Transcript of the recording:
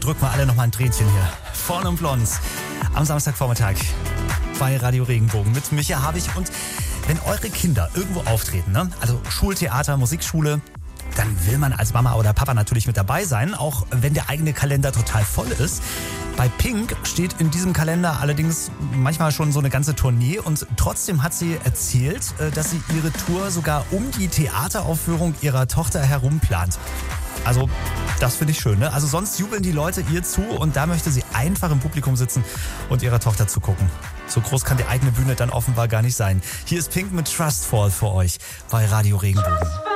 drücken wir alle nochmal ein Tränchen hier. Vorn und blond. Am Samstagvormittag bei Radio Regenbogen mit Micha Habich. Und wenn eure Kinder irgendwo auftreten, ne? Also Schultheater, Musikschule, dann will man als Mama oder Papa natürlich mit dabei sein, auch wenn der eigene Kalender total voll ist. Bei Pink steht in diesem Kalender allerdings manchmal schon so eine ganze Tournee und trotzdem hat sie erzählt, dass sie ihre Tour sogar um die Theateraufführung ihrer Tochter herum plant. Also das finde ich schön, ne? Also sonst jubeln die Leute ihr zu und da möchte sie einfach im Publikum sitzen und ihrer Tochter zugucken. So groß kann die eigene Bühne dann offenbar gar nicht sein. Hier ist Pink mit Trustfall für euch bei Radio Regenbogen.